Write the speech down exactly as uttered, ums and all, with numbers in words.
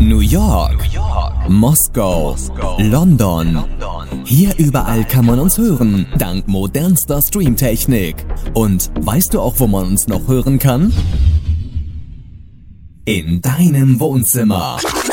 New York, Moskau, London. Hier überall kann man uns hören, dank modernster Streamtechnik. Und weißt du auch, wo man uns noch hören kann? In deinem Wohnzimmer.